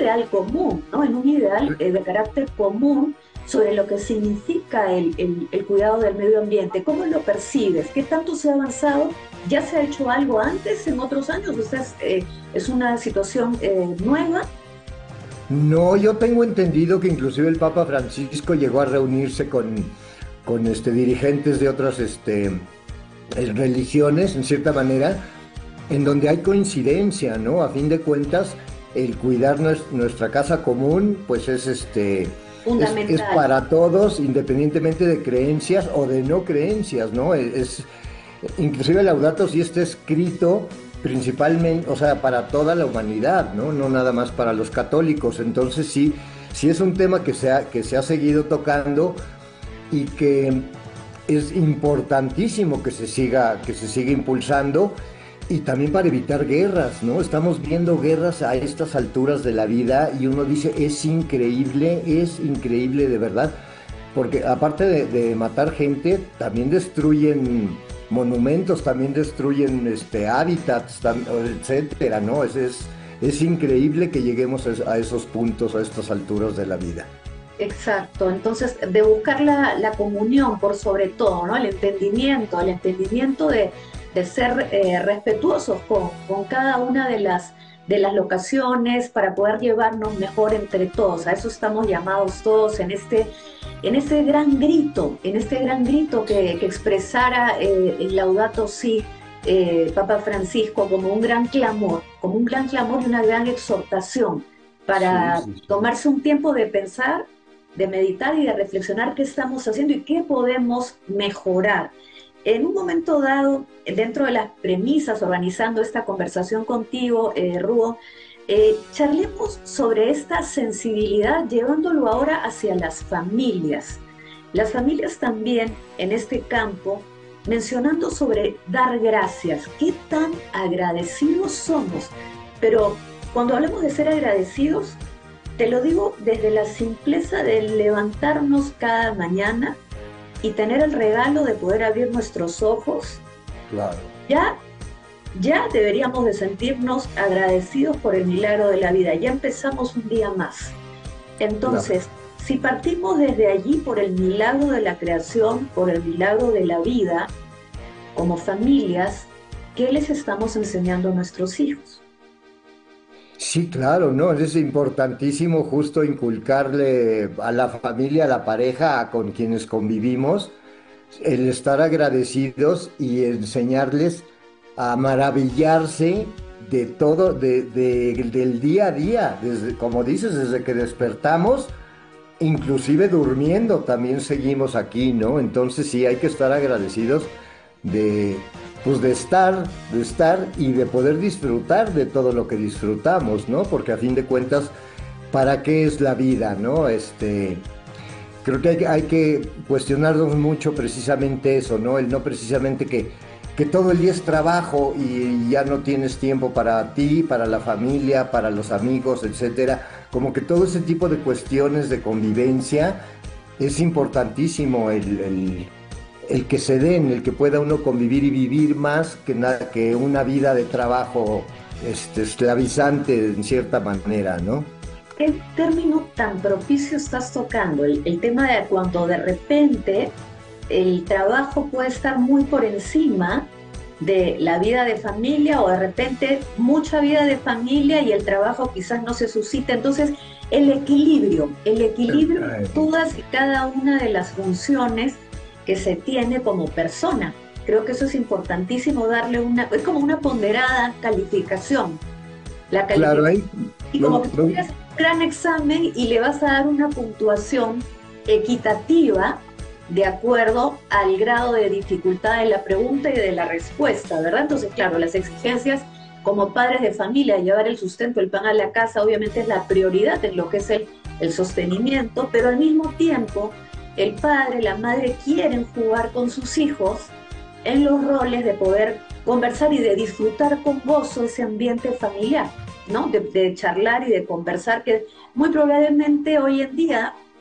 ideal común, ¿no? En un ideal de carácter común sobre lo que significa el cuidado del medio ambiente. ¿Cómo lo percibes? ¿Qué tanto se ha avanzado? ¿Ya se ha hecho algo antes en otros años? O sea, es una situación nueva. No, yo tengo entendido que inclusive el Papa Francisco llegó a reunirse con dirigentes de otras religiones, en cierta manera, en donde hay coincidencia, ¿no? A fin de cuentas, el cuidar nuestra casa común, pues es Fundamental. para todos, independientemente de creencias o de no creencias, ¿no? Inclusive Laudato Si está escrito principalmente, o sea, para toda la humanidad, ¿no? No nada más para los católicos. Entonces sí, sí es un tema que se ha seguido tocando y que es importantísimo que se siga impulsando y también para evitar guerras, ¿no? Estamos viendo guerras a estas alturas de la vida y uno dice, es increíble de verdad, porque aparte de matar gente, también destruyen monumentos, también destruyen hábitats, etcétera, ¿no? Es increíble que lleguemos a esos puntos, a estas alturas de la vida. Exacto, entonces de buscar la comunión por sobre todo, ¿no? El entendimiento de ser respetuosos con cada una de las locaciones para poder llevarnos mejor entre todos. A eso estamos llamados todos en este gran grito, que expresara el Laudato Si, Papa Francisco, como un gran clamor y una gran exhortación Sí, para sí, sí. tomarse un tiempo de pensar, de meditar y de reflexionar qué estamos haciendo y qué podemos mejorar. En un momento dado, dentro de las premisas, organizando esta conversación contigo, Ruo, charlemos sobre esta sensibilidad, llevándolo ahora hacia las familias. Las familias también en este campo, mencionando sobre dar gracias, qué tan agradecidos somos. Pero cuando hablamos de ser agradecidos, te lo digo desde la simpleza de levantarnos cada mañana y tener el regalo de poder abrir nuestros ojos. Claro. Ya, ya deberíamos de sentirnos agradecidos por el milagro de la vida. Ya empezamos un día más. Claro. Entonces, si partimos desde allí por el milagro de la creación, por el milagro de la vida, como familias, ¿qué les estamos enseñando a nuestros hijos? Sí, claro, ¿no? Es importantísimo justo inculcarle a la familia, a la pareja, a con quienes convivimos, el estar agradecidos y enseñarles a maravillarse de todo, del día a día, desde, como dices, desde que despertamos, inclusive durmiendo, también seguimos aquí, ¿no? Entonces sí, hay que estar agradecidos de, pues de estar y de poder disfrutar de todo lo que disfrutamos, ¿no? Porque a fin de cuentas, ¿para qué es la vida, no? Creo que hay que cuestionarnos mucho precisamente eso, ¿no? El no precisamente que todo el día es trabajo y ya no tienes tiempo para ti, para la familia, para los amigos, etcétera. Como que todo ese tipo de cuestiones de convivencia es importantísimo el que se den, el que pueda uno convivir y vivir más que una vida de trabajo esclavizante en cierta manera, ¿no? ¿Qué término tan propicio estás tocando? El tema de cuando de repente el trabajo puede estar muy por encima de la vida de familia o de repente mucha vida de familia y el trabajo quizás no se suscita. Entonces, el equilibrio en todas y cada una de las funciones que se tiene como persona. Creo que eso es importantísimo darle es como una ponderada calificación. La Claro, calificación y como que tú me- hagas un gran examen y le vas a dar una puntuación equitativa de acuerdo al grado de dificultad de la pregunta y de la respuesta, ¿verdad? Entonces, claro, las exigencias como padres de familia, llevar el sustento, el pan a la casa, obviamente es la prioridad en lo que es el sostenimiento, pero al mismo tiempo el padre, la madre quieren jugar con sus hijos en los roles de poder conversar y de disfrutar con gozo ese ambiente familiar, ¿no? De charlar y de conversar, que muy probablemente hoy en día